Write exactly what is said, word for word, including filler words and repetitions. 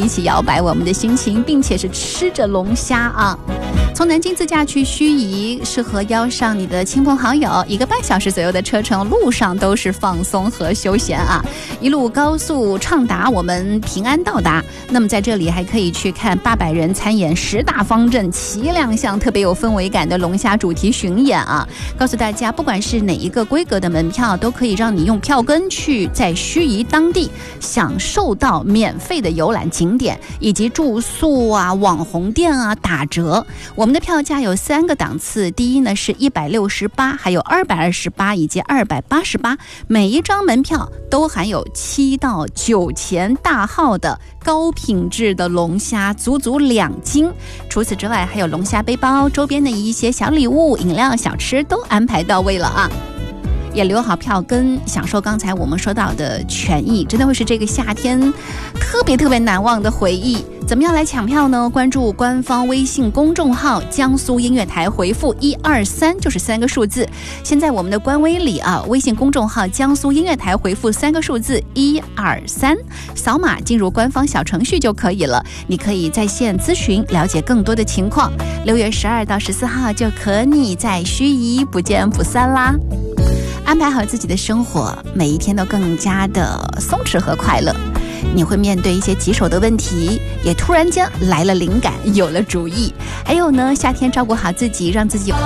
一起摇摆我们的心情，并且是吃着龙虾啊。从南京自驾去盱眙，适合邀上你的亲朋好友，一个半小时左右的车程，路上都是放松和休闲啊，一路高速畅达，我们平安到达。那么在这里还可以去看八百人参演十大方阵齐亮相，特别有氛围感的龙虾主题巡演啊！告诉大家，不管是哪一个规格的门票，都可以让你用票根去在盱眙当地享受到免费的游览景点以及住宿啊、网红店啊打折。我们的票价有三个档次，第一呢是一百六十八，还有二百二十八以及二百八十八，每一张门票都含有七到九钱大号的高品质的龙虾，足足两斤。除此之外，还有龙虾背包、周边的一些小礼物、饮料、小吃都安排到位了啊！也留好票根，享受刚才我们说到的权益，真的会是这个夏天特别特别难忘的回忆。怎么样来抢票呢？关注官方微信公众号江苏音乐台，回复一二三就是三个数字。现在我们的官微里啊，微信公众号江苏音乐台回复三个数字一二三，扫码进入官方小程序就可以了。你可以在线咨询了解更多的情况。六月十二到十四号就可你在盱眙不见不散啦！安排好自己的生活，每一天都更加的松弛和快乐。你会面对一些棘手的问题，也突然间来了灵感，有了主意。还有呢，夏天照顾好自己，让自己有